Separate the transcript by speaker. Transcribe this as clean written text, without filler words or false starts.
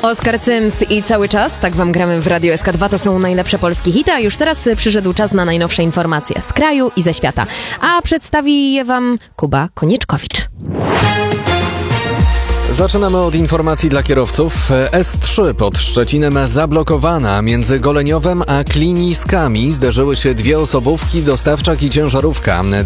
Speaker 1: Oskar Cyms i Cały czas, tak wam gramy w Radio SK2, to są najlepsze polskie hity, a już teraz przyszedł czas na najnowsze informacje z kraju i ze świata. A przedstawi je wam Kuba Konieczkowicz.
Speaker 2: Zaczynamy od informacji dla kierowców. S3 pod Szczecinem zablokowana. Między Goleniowem a Kliniskami zderzyły się dwie osobówki, dostawczak i ciężarówka.